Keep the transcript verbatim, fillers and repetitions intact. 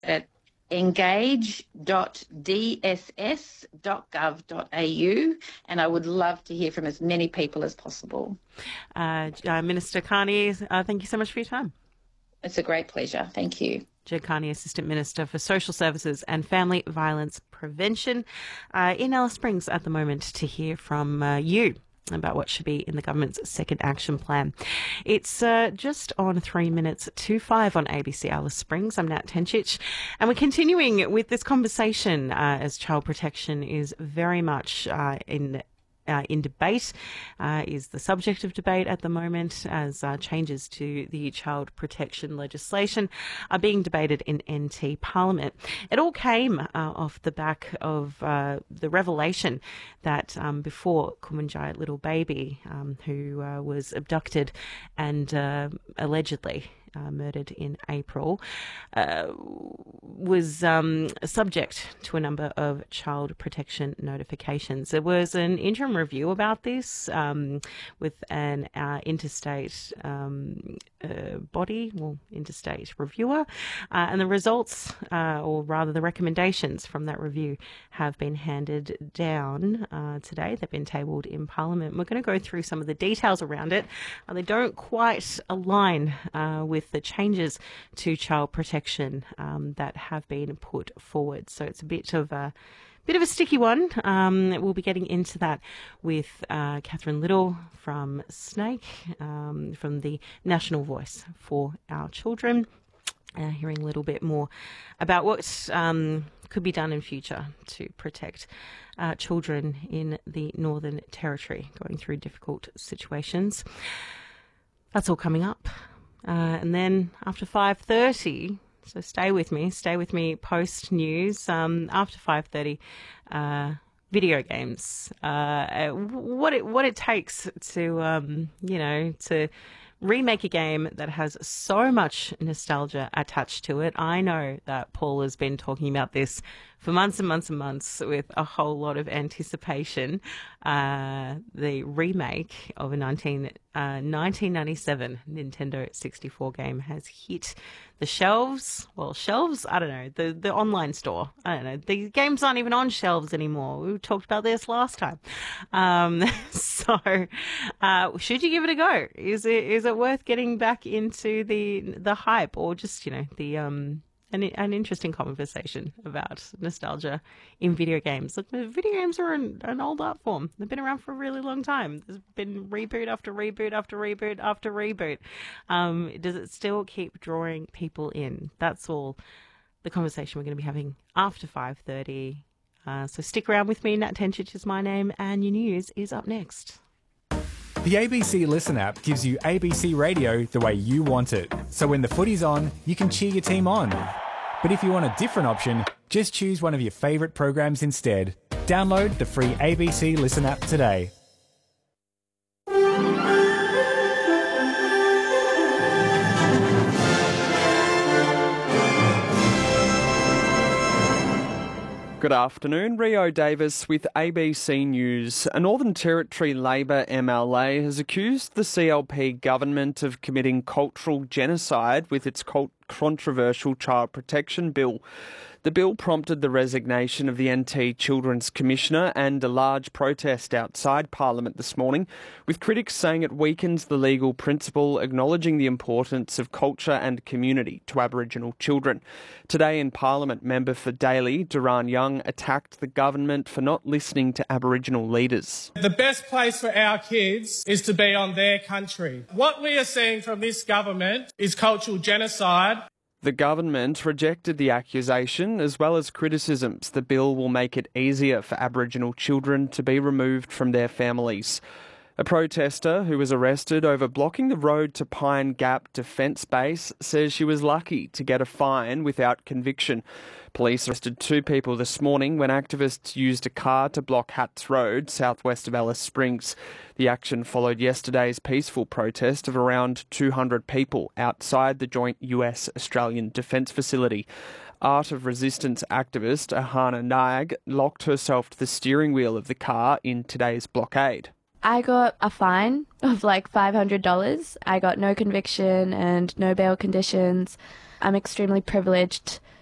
at engage dot d s s dot gov dot a u, and I would love to hear from as many people as possible. Uh, uh, Minister Carney, uh, thank you so much for your time. It's a great pleasure. Thank you. Ged Carney, Assistant Minister for Social Services and Family Violence Prevention, uh, in Alice Springs at the moment to hear from uh, you about what should be in the government's second action plan. It's uh, just on three minutes to five on A B C Alice Springs. I'm Nat Tenchich, and we're continuing with this conversation uh, as child protection is very much uh, in Uh, in debate, uh, is the subject of debate at the moment as uh, changes to the child protection legislation are being debated in N T Parliament. It all came uh, off the back of uh, the revelation that um, before Kumanjai, little baby um, who uh, was abducted and uh, allegedly Uh, murdered in April, uh, was um, subject to a number of child protection notifications. There was an interim review about this um, with an uh, interstate um, uh, body, well, interstate reviewer, uh, and the results, uh, or rather the recommendations from that review have been handed down uh, today. They've been tabled in Parliament. We're going to go through some of the details around it. Uh, they don't quite align uh, with the changes to child protection um, that have been put forward. So it's a bit of a bit of a sticky one. Um, we'll be getting into that with uh, Catherine Little from Snake, um, from the National Voice for Our Children, uh, hearing a little bit more about what um, could be done in future to protect uh, children in the Northern Territory going through difficult situations. That's all coming up. Uh, and then after five thirty, so stay with me, stay with me post news, um, after five thirty, uh, video games, uh, what it, what it takes to, um, you know, to remake a game that has so much nostalgia attached to it. I know that Paul has been talking about this for months and months and months with a whole lot of anticipation. Uh, the remake of a nineteen, uh, nineteen ninety-seven Nintendo sixty-four game has hit the shelves. Well, shelves? I don't know. The, the online store. I don't know. The games aren't even on shelves anymore. We talked about this last time. Um, so uh, should you give it a go? Is it is it worth getting back into the the hype, or just, you know, the... um? An, an interesting conversation about nostalgia in video games. Look, video games are an, an old art form. They've been around for a really long time. There's been reboot after reboot after reboot after reboot. Um, does it still keep drawing people in? That's all the conversation we're going to be having after five thirty. Uh, so stick around with me. Nat Tenchich is my name, and your news is up next. The A B C Listen app gives you A B C radio the way you want it. So when the footy's on, you can cheer your team on. But if you want a different option, just choose one of your favourite programs instead. Download the free A B C Listen app today. Good afternoon, Rio Davis with A B C News. A Northern Territory Labor M L A has accused the C L P government of committing cultural genocide with its cult- controversial child protection bill. The bill prompted the resignation of the N T Children's Commissioner and a large protest outside Parliament this morning, with critics saying it weakens the legal principle acknowledging the importance of culture and community to Aboriginal children. Today in Parliament, member for Daly, Duran Young, attacked the government for not listening to Aboriginal leaders. The best place for our kids is to be on their country. What we are seeing from this government is cultural genocide. The government rejected the accusation as well as criticisms the bill will make it easier for Aboriginal children to be removed from their families. A protester who was arrested over blocking the road to Pine Gap Defence Base says she was lucky to get a fine without conviction. Police arrested two people this morning when activists used a car to block Hatts Road, southwest of Alice Springs. The action followed yesterday's peaceful protest of around two hundred people outside the joint U S Australian Defence Facility. Art of Resistance activist Ahana Nag locked herself to the steering wheel of the car in today's blockade. I got a fine of like five hundred dollars. I got no conviction and no bail conditions. I'm extremely privileged